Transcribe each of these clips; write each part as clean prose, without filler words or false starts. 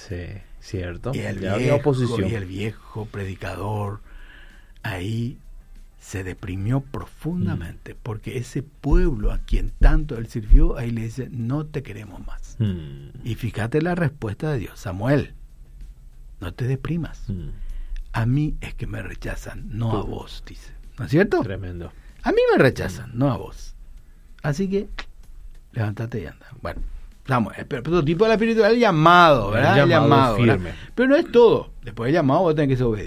Sí, cierto. Y el, Ya había oposición. y el viejo predicador ahí se deprimió profundamente porque ese pueblo a quien tanto él sirvió, ahí le dice, no te queremos más. Y fíjate la respuesta de Dios: Samuel, no te deprimas. A mí es que me rechazan, no a vos, dice. ¿No es cierto? Tremendo. A mí me rechazan, no a vos. Así que, levántate y anda. Bueno, Samuel, pero otro tipo de la espiritualidad, el llamado, ¿verdad? El llamado ¿verdad? firme. Pero no es todo. Después del llamado vos tenés que ser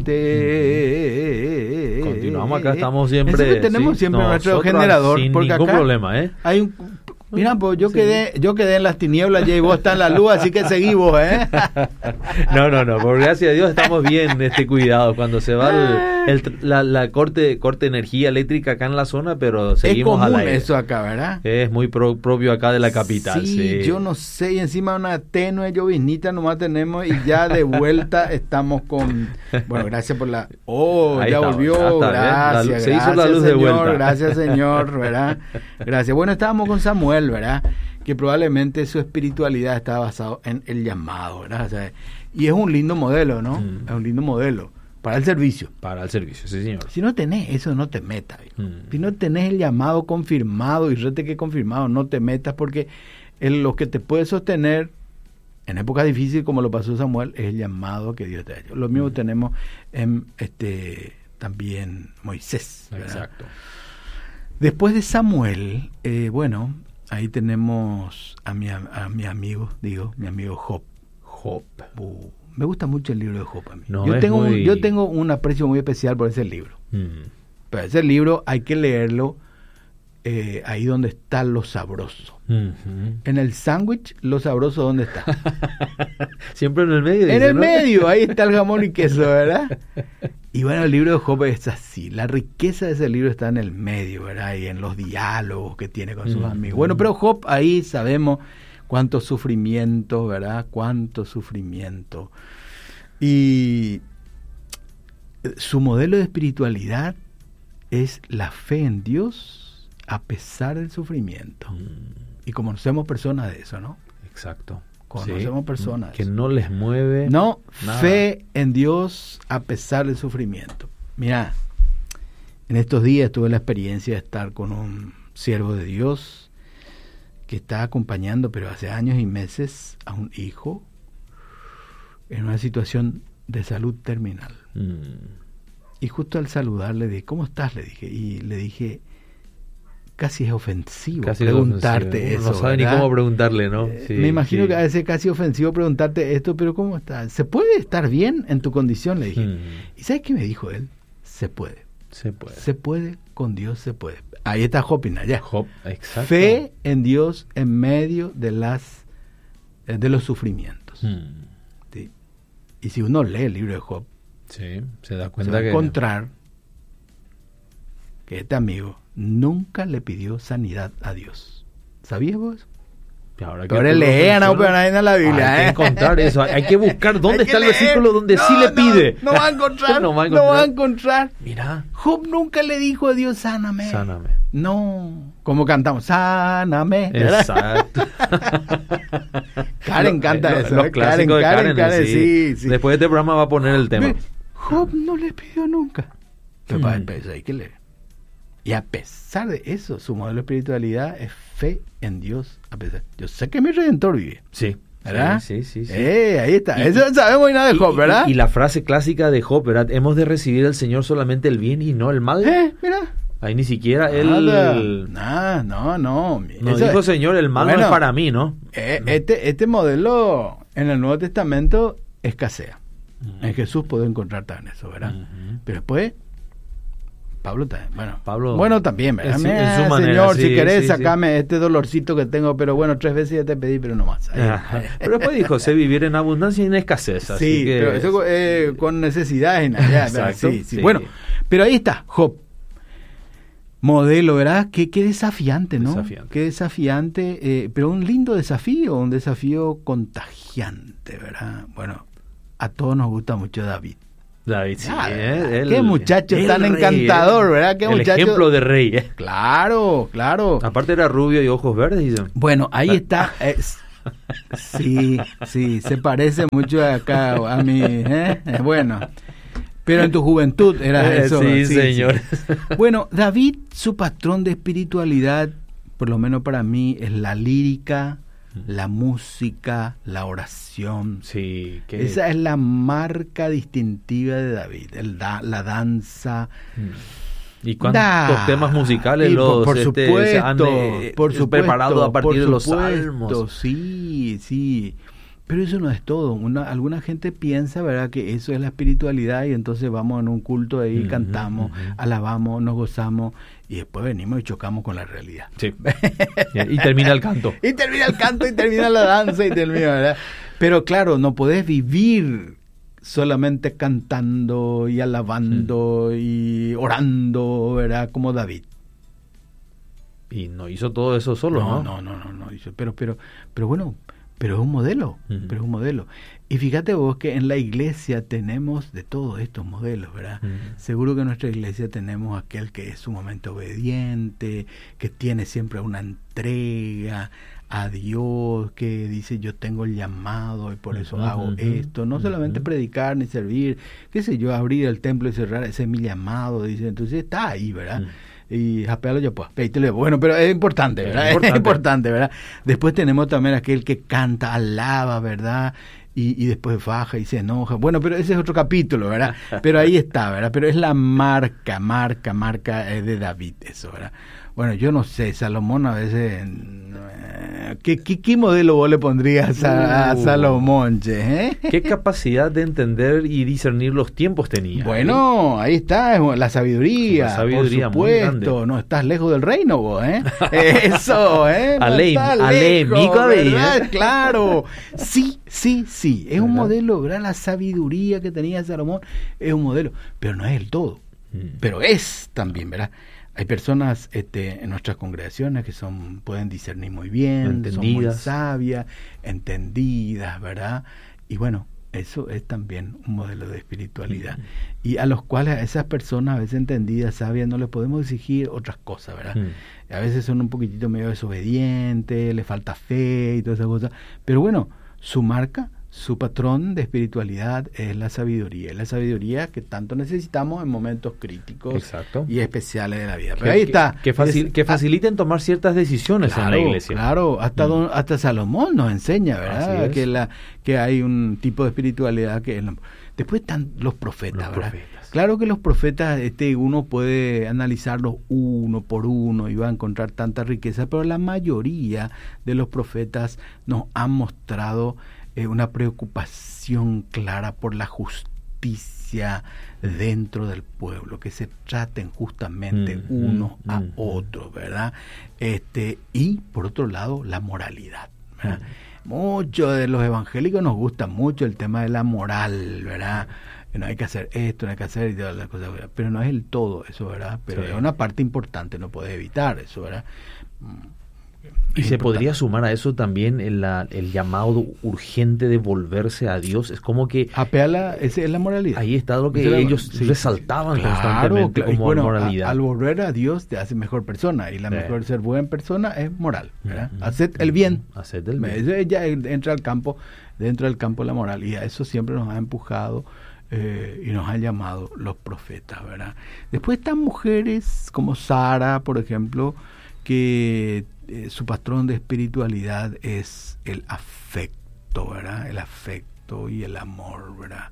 obediente. Continuamos acá, estamos siempre... Eso que tenemos siempre nuestro generador. Sin porque ningún acá problema, ¿eh? hay un... Mira, pues yo quedé en las tinieblas y vos estás en la luz, así que seguí vos, ¿eh? No, por gracias a Dios estamos bien cuidados cuando se va la corte de energía eléctrica acá en la zona, pero seguimos es al común aire. eso acá, ¿verdad? Es muy propio acá de la capital. Sí, yo no sé, y encima una tenue lloviznita nomás tenemos y ya de vuelta estamos con... Bueno, gracias por la... Ahí ya estamos, volvió, gracias. Se hizo la luz de señor, vuelta. Gracias, señor, ¿verdad? Gracias. Bueno, estábamos con Samuel, ¿verdad? Que probablemente su espiritualidad estaba basado en el llamado, ¿verdad? O sea, y es un lindo modelo, ¿no? Es un lindo modelo para el servicio. Para el servicio, sí, señor. Si no tenés eso, no te metas. Si no tenés el llamado confirmado y rete que confirmado, no te metas, porque lo que te puede sostener en épocas difíciles, como lo pasó Samuel, es el llamado que Dios te ha hecho. Lo mismo tenemos en también Moisés, ¿verdad? Exacto. Después de Samuel, bueno, ahí tenemos a mi amigo Job. Me gusta mucho el libro de Job a mí. Yo tengo un aprecio muy especial por ese libro. Pero ese libro hay que leerlo ahí donde está lo sabroso. En el sándwich, lo sabroso, ¿dónde está? Siempre en el medio. En el medio, ahí está el jamón y queso, ¿verdad? Y bueno, el libro de Job es así. La riqueza de ese libro está en el medio, ¿verdad? Y en los diálogos que tiene con sus amigos. Bueno, pero Job, ahí sabemos cuánto sufrimiento, ¿verdad? Cuánto sufrimiento. Y su modelo de espiritualidad es la fe en Dios a pesar del sufrimiento. Y conocemos personas de eso, ¿no? Exacto. Conocemos personas. Que no les mueve. No, nada. Fe en Dios a pesar del sufrimiento. Mira, en estos días tuve la experiencia de estar con un siervo de Dios que está acompañando, pero hace años y meses, a un hijo en una situación de salud terminal. Y justo al saludarle dije, ¿cómo estás? Le dije. Y le dije, casi es ofensivo preguntarte eso. No sabe ¿verdad? Ni cómo preguntarle, ¿no? Sí, me imagino que a veces es casi ofensivo preguntarte esto, pero ¿cómo estás? ¿Se puede estar bien en tu condición? Le dije. ¿Y sabes qué me dijo él? Se puede. Se puede, con Dios se puede. Ahí está Job, allá. Job, exacto. Fe en Dios en medio de los sufrimientos. ¿Sí? Y si uno lee el libro de Job, sí, se da cuenta se va a encontrar que este amigo nunca le pidió sanidad a Dios. ¿Sabías vos? Ahora lean a la Biblia. Hay que encontrar eso. Hay que buscar dónde está el versículo donde sí le pide. No va a encontrar. No va a encontrar. Mira. Job nunca le dijo a Dios, sáname. No. Como cantamos, sáname. Exacto. Karen canta eso. Los clásicos de Karen. Sí. Después de este programa va a poner el tema. Job no le pidió nunca. Pero para empezar hay que leer. Y a pesar de eso, su modelo de espiritualidad es fe en Dios. A pesar, yo sé que mi Redentor vive. Sí. ¿Verdad? Sí. Ahí está. Eso sabemos y nada de Job, ¿verdad? Y la frase clásica de Job, ¿verdad? Hemos de recibir del Señor solamente el bien y no el mal. Mira. Ahí ni siquiera Nada, no. No dijo Señor, el mal no es para mí, ¿no? Este modelo en el Nuevo Testamento escasea. En Jesús puedo encontrar también eso, ¿verdad? Pero después Pablo también, bueno también, ¿verdad? En su manera, Señor, si querés, sacame este dolorcito que tengo, pero bueno, 3 veces ya te pedí, pero no más. Pero después dijo, sé vivir en abundancia y en escasez. Así que pero eso con necesidades. Exacto. Sí. Bueno, pero ahí está, Job. Modelo, ¿verdad? Qué desafiante, ¿no? Qué desafiante, pero un lindo desafío, un desafío contagiante, ¿verdad? Bueno, a todos nos gusta mucho David. Sí. Qué muchacho tan encantador, ¿verdad? Qué muchacho. Ejemplo de rey. Claro. Aparte era rubio y ojos verdes. Bueno, ahí está. Sí, se parece mucho acá a mí, bueno, pero en tu juventud era eso. Sí, señor. Sí. Bueno, David, su patrón de espiritualidad, por lo menos para mí, es la lírica, la música, la oración. Sí, esa es la marca distintiva de David, la danza. ¿Y cuántos temas musicales por supuesto, preparado a partir de los salmos? Sí. Pero eso no es todo. Alguna gente piensa, ¿verdad?, que eso es la espiritualidad y entonces vamos en un culto ahí, cantamos, alabamos, nos gozamos y después venimos y chocamos con la realidad. Sí. Y termina el canto. y termina la danza y termina, ¿verdad? Pero claro, no podés vivir solamente cantando y alabando y orando, ¿verdad?, como David. Y no hizo todo eso solo, ¿no? No hizo, pero bueno, pero es un modelo, pero es un modelo. Y fíjate vos que en la iglesia tenemos de todos estos modelos, ¿verdad? Seguro que en nuestra iglesia tenemos aquel que es sumamente obediente, que tiene siempre una entrega a Dios, que dice yo tengo el llamado y por eso hago esto, no solamente predicar ni servir, qué sé yo, abrir el templo y cerrar, ese es mi llamado, dice, entonces está ahí, ¿verdad? Y japealo ya pues, bueno, pero es importante, ¿verdad? Es importante, ¿verdad? Después tenemos también aquel que canta, alaba, ¿verdad? Y después baja y se enoja. Bueno, pero ese es otro capítulo, ¿verdad? Pero ahí está, ¿verdad? Pero es la marca de David, eso, ¿verdad? Bueno, yo no sé, Salomón a veces... ¿Qué modelo vos le pondrías a Salomón, che? ¿Qué capacidad de entender y discernir los tiempos tenía? Bueno, ahí está, la sabiduría, por supuesto. No estás lejos del reino vos, ¿eh? Eso, ¿eh? No Ale, ¿verdad? Claro. Sí. Es un modelo, ¿verdad? La sabiduría que tenía Salomón es un modelo, pero no es el todo. Pero es también, ¿verdad? Hay personas en nuestras congregaciones que pueden discernir muy bien, son muy sabias, entendidas, ¿verdad? Y bueno, eso es también un modelo de espiritualidad. Y a los cuales, a esas personas, a veces entendidas, sabias, no les podemos exigir otras cosas, ¿verdad? A veces son un poquitito medio desobedientes, les falta fe y todas esas cosas. Pero bueno, su marca, su patrón de espiritualidad es la sabiduría que tanto necesitamos en momentos críticos y especiales de la vida. Pero ahí está. Que faciliten tomar ciertas decisiones en la iglesia. Claro, hasta Salomón nos enseña, ¿verdad? Que hay un tipo de espiritualidad que... Después están los profetas, ¿verdad? Claro que los profetas, uno puede analizarlos uno por uno y va a encontrar tanta riqueza, pero la mayoría de los profetas nos han mostrado una preocupación clara por la justicia dentro del pueblo, que se traten justamente unos a otros, ¿verdad? Y por otro lado, la moralidad, ¿verdad? Muchos de los evangélicos nos gusta mucho el tema de la moral, ¿verdad? No hay que hacer esto, no hay que hacer y todas las cosas, ¿verdad? Pero no es el todo eso, ¿verdad? Pero es una parte importante, no puedes evitar eso, ¿verdad? Y se podría sumar a eso también el llamado urgente de volverse a Dios. Es como que... esa es la moralidad. Ahí está lo que ellos resaltaban constantemente como moralidad. Al volver a Dios te hace mejor persona. Y la mejor ser buena persona es moral, ¿verdad? Haced el bien. Eso ya entra al campo, dentro del campo de la moralidad. Eso siempre nos ha empujado y nos han llamado los profetas, ¿verdad? Después están mujeres como Sara, por ejemplo, que... su patrón de espiritualidad es el afecto, ¿verdad? El afecto y el amor, ¿verdad?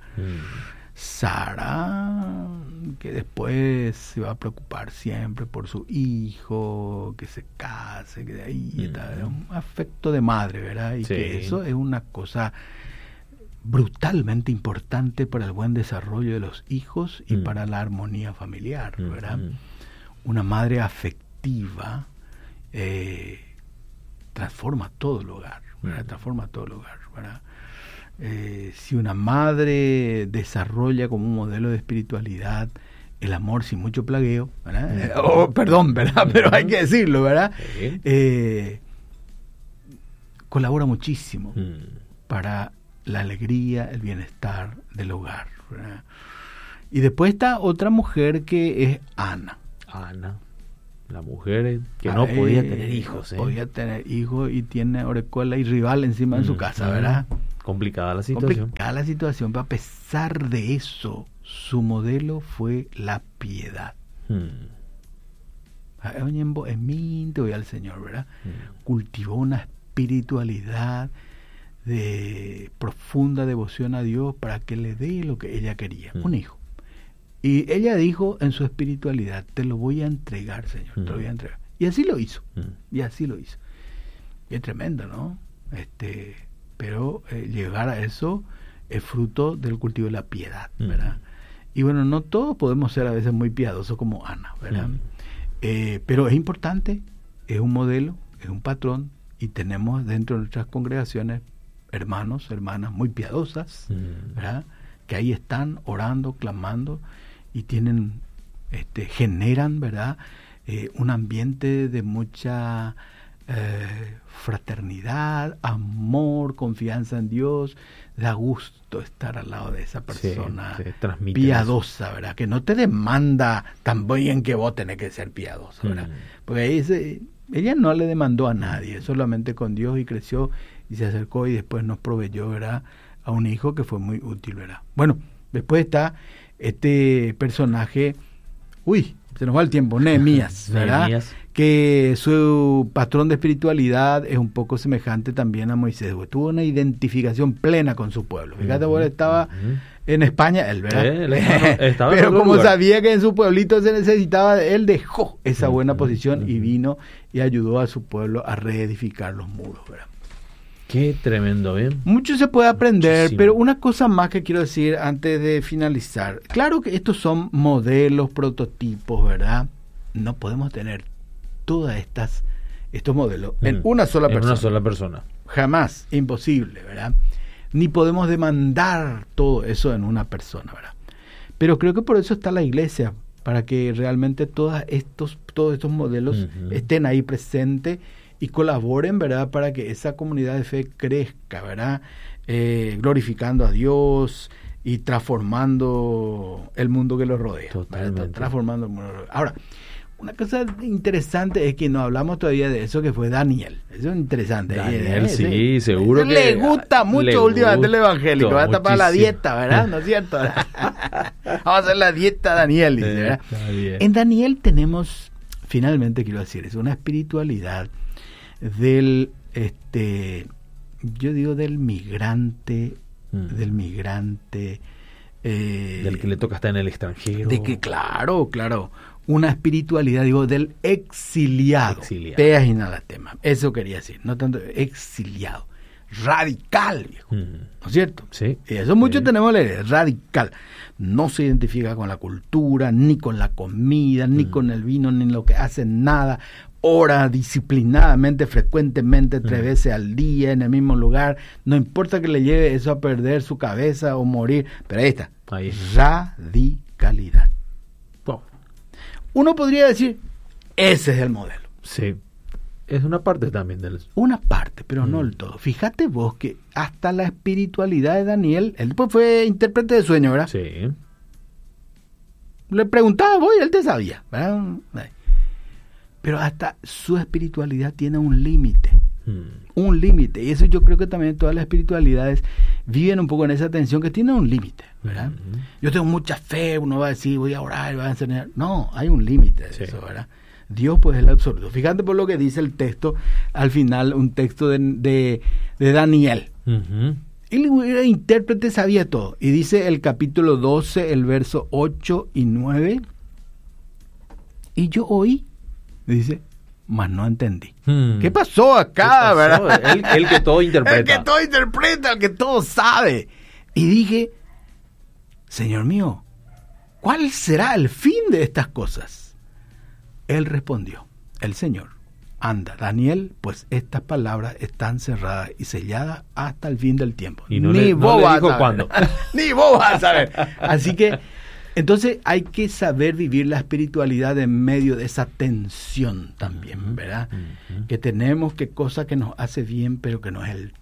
Sara, que después se va a preocupar siempre por su hijo, que se case, que de ahí está, un afecto de madre, ¿verdad? Y que eso es una cosa brutalmente importante para el buen desarrollo de los hijos y para la armonía familiar, ¿verdad? Una madre afectiva transforma todo el hogar, ¿verdad? Transforma todo el hogar, ¿verdad? Si una madre desarrolla como un modelo de espiritualidad el amor sin mucho plagueo, ¿verdad? Perdón, ¿verdad? Pero hay que decirlo, ¿verdad? Colabora muchísimo para la alegría, el bienestar del hogar, ¿verdad? Y después está otra mujer que es Ana. La mujer que no podía tener hijos. Podía tener hijos y tiene Orejuela y rival encima de su casa, ¿verdad? Complicada la situación. Complicada la situación, pero a pesar de eso, su modelo fue la piedad. Voy al Señor, ¿verdad? Cultivó una espiritualidad de profunda devoción a Dios para que le dé lo que ella quería, un hijo. Y ella dijo en su espiritualidad, te lo voy a entregar, Señor, te lo voy a entregar. Y así lo hizo, y así lo hizo. Y es tremendo, ¿no? Pero llegar a eso es fruto del cultivo de la piedad, ¿verdad? Y bueno, no todos podemos ser a veces muy piadosos como Ana, ¿verdad? Pero es importante, es un modelo, es un patrón, y tenemos dentro de nuestras congregaciones hermanos, hermanas muy piadosas, ¿verdad? Que ahí están orando, clamando, y tienen, generan, ¿verdad? Un ambiente de mucha fraternidad, amor, confianza en Dios. Da gusto estar al lado de esa persona piadosa, eso, ¿verdad? Que no te demanda también que vos tenés que ser piadoso, ¿verdad? Porque ahí ella no le demandó a nadie, solamente con Dios, y creció y se acercó y después nos proveyó, ¿verdad?, a un hijo que fue muy útil, ¿verdad? Bueno, después está este personaje, se nos va el tiempo, Nehemías, ¿verdad? Que su patrón de espiritualidad es un poco semejante también a Moisés, tuvo una identificación plena con su pueblo. Fíjate, ahora estaba en España, él, ¿verdad? Pero como sabía que en su pueblito se necesitaba, él dejó esa buena posición y vino y ayudó a su pueblo a reedificar los muros, ¿verdad? Qué tremendo, ¿bien? Mucho se puede aprender, pero una cosa más que quiero decir antes de finalizar. Claro que estos son modelos, prototipos, ¿verdad? No podemos tener todas estos modelos en una sola persona. En una sola persona. Jamás, imposible, ¿verdad? Ni podemos demandar todo eso en una persona, ¿verdad? Pero creo que por eso está la iglesia, para que realmente todos estos modelos estén ahí presentes y colaboren, ¿verdad?, para que esa comunidad de fe crezca, ¿verdad?, glorificando a Dios y transformando el mundo que los rodea. Totalmente. Transformando el mundo que los rodea. Ahora, una cosa interesante es que no hablamos todavía de eso, que fue Daniel. Eso es interesante. Daniel, sí, seguro que le gusta mucho últimamente el evangélico. Va a tapar la dieta, ¿verdad? ¿No es cierto? Vamos a hacer la dieta Daniel, dice, ¿verdad? En Daniel tenemos, finalmente quiero decir, es una espiritualidad del yo digo del migrante, del que le toca estar en el extranjero, de que claro, una espiritualidad, digo, del exiliado. Peas y nada tema, eso quería decir, no tanto exiliado, radical, viejo, ¿no es cierto? Sí. Y eso mucho tenemos la idea, radical. No se identifica con la cultura, ni con la comida, ni con el vino, ni lo que hace, nada. Ora disciplinadamente, frecuentemente, 3 veces al día, en el mismo lugar. No importa que le lleve eso a perder su cabeza o morir. Pero ahí está. Radicalidad. Wow. Uno podría decir, ese es el modelo. Sí. Es una parte también del... Una parte, pero no el todo. Fíjate vos que hasta la espiritualidad de Daniel, él después fue intérprete de sueño, ¿verdad? Sí. Le preguntaba vos y él te sabía, ¿verdad? Pero hasta su espiritualidad tiene un límite. Un límite. Y eso yo creo que también todas las espiritualidades viven un poco en esa tensión que tiene un límite, ¿verdad? Yo tengo mucha fe, uno va a decir, voy a orar, voy a enseñar. No, hay un límite de eso, ¿verdad? Dios pues es el absoluto. Fíjate por lo que dice el texto, al final, un texto de Daniel. El intérprete sabía todo. Y dice el capítulo 12, el verso 8 y 9. Y yo oí, dice, mas no entendí. ¿Qué pasó acá, verdad? El que todo interpreta. El que todo interpreta, el que todo sabe. Y dije, Señor mío, ¿cuál será el fin de estas cosas? Él respondió, el Señor, anda, Daniel, pues estas palabras están cerradas y selladas hasta el fin del tiempo. Y ni vos vas a saber cuándo. Ni vos vas a saber. Así que, entonces hay que saber vivir la espiritualidad en medio de esa tensión también, ¿verdad? Que tenemos que cosa que nos hace bien, pero que no es el todo.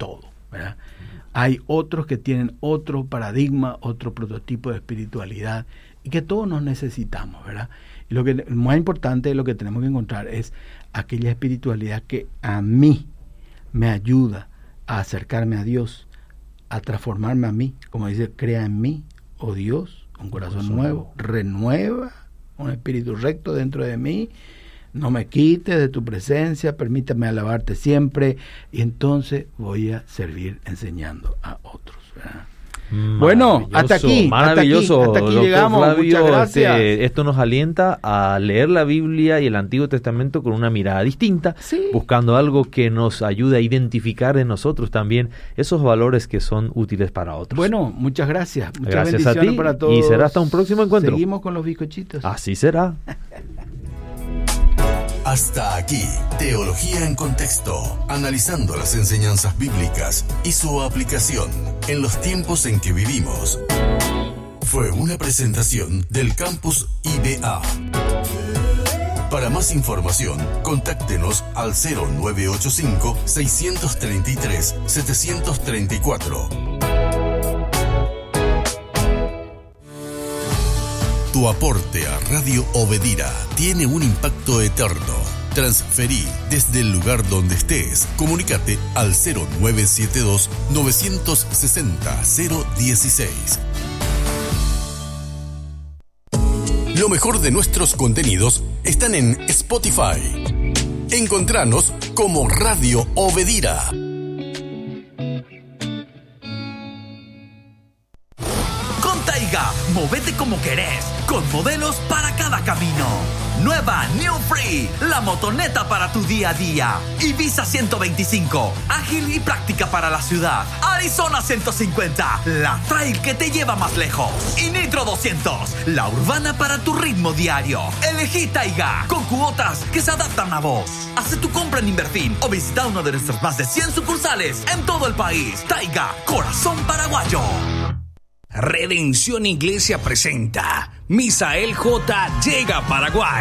¿verdad? Hay otros que tienen otro paradigma, otro prototipo de espiritualidad, y que todos nos necesitamos, ¿verdad? Y lo que más importante, lo que tenemos que encontrar es aquella espiritualidad que a mí me ayuda a acercarme a Dios, a transformarme a mí, como dice, crea en mí, oh Dios, un corazón nuevo, renueva un espíritu recto dentro de mí, no me quites de tu presencia, permítame alabarte siempre, y entonces voy a servir enseñando a otros, ¿verdad? Bueno, hasta aquí llegamos. Flavio, muchas gracias. Esto nos alienta a leer la Biblia y el Antiguo Testamento con una mirada distinta, sí, buscando algo que nos ayude a identificar en nosotros también esos valores que son útiles para otros. Bueno, muchas gracias. Muchas gracias a ti para todos. Y será hasta un próximo encuentro. Seguimos con los bizcochitos. Así será. Hasta aquí, Teología en Contexto, analizando las enseñanzas bíblicas y su aplicación en los tiempos en que vivimos. Fue una presentación del Campus IBA. Para más información, contáctenos al 0985-633-734. Tu aporte a Radio Obedira tiene un impacto eterno. Transferí desde el lugar donde estés. Comunícate al 0972-960-016. Lo mejor de nuestros contenidos están en Spotify. Encontranos como Radio Obedira. Movete como querés, con modelos para cada camino. Nueva New Free, la motoneta para tu día a día. Ibiza 125, ágil y práctica para la ciudad. Arizona 150, la trail que te lleva más lejos. Y Nitro 200, la urbana para tu ritmo diario. Elegí Taiga, con cuotas que se adaptan a vos. Haz tu compra en Inverfin o visita uno de nuestros más de 100 sucursales en todo el país. Taiga, corazón paraguayo. Redención Iglesia presenta Misael J. llega a Paraguay.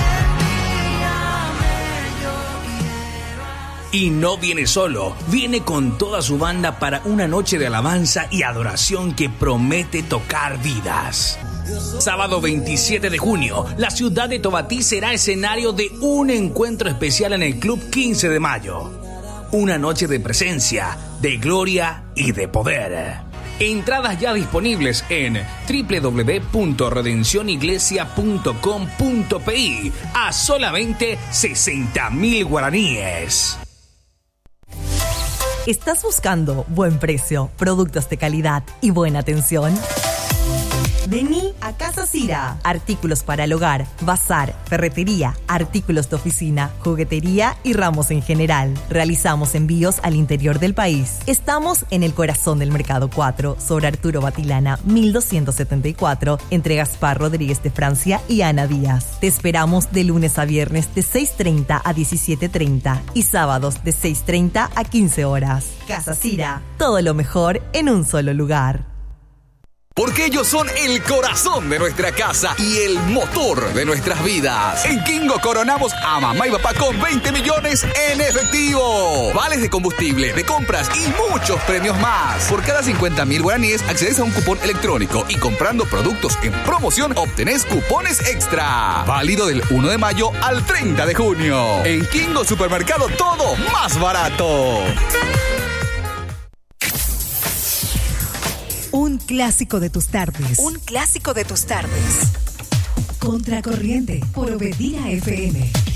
Y no viene solo, viene con toda su banda para una noche de alabanza y adoración que promete tocar vidas. Sábado 27 de junio, la ciudad de Tobatí será escenario de un encuentro especial en el Club 15 de Mayo. Una noche de presencia, de gloria y de poder. Entradas ya disponibles en www.redencioniglesia.com.pi a solamente 60.000 guaraníes. ¿Estás buscando buen precio, productos de calidad y buena atención? Vení a Casa Cira. Artículos para el hogar, bazar, ferretería, artículos de oficina, juguetería y ramos en general. Realizamos envíos al interior del país. Estamos en el corazón del Mercado 4, sobre Arturo Batilana, 1274, entre Gaspar Rodríguez de Francia y Ana Díaz. Te esperamos de lunes a viernes de 6:30 a 17:30 y sábados de 6:30 a 15 horas. Casa Cira, todo lo mejor en un solo lugar. Porque ellos son el corazón de nuestra casa y el motor de nuestras vidas. En Kingo coronamos a mamá y papá con 20 millones en efectivo. Vales de combustible, de compras y muchos premios más. Por cada 50.000 guaraníes accedes a un cupón electrónico y comprando productos en promoción obtenés cupones extra. Válido del 1 de mayo al 30 de junio. En Kingo Supermercado todo más barato. Un clásico de tus tardes. Un clásico de tus tardes. Contracorriente por Obedira FM.